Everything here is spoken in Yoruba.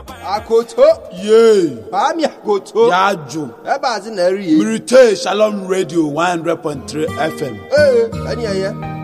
Akoto. Yay. Ami akoto. Yaju. Eba azi na eri ye. Mirite Shalom Radio 100.3 FM. Ani aye.